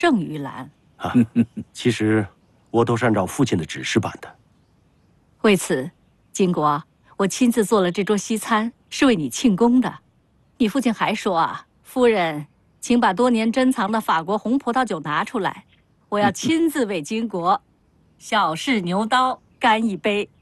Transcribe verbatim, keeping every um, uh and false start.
郑玉兰。 啊，其实我都是按照父亲的指示办的。 为此，金国，我亲自做了这桌西餐，是为你庆功的。你父亲还说啊，夫人，请把多年珍藏的法国红葡萄酒拿出来，我要亲自为金国小试牛刀干一杯。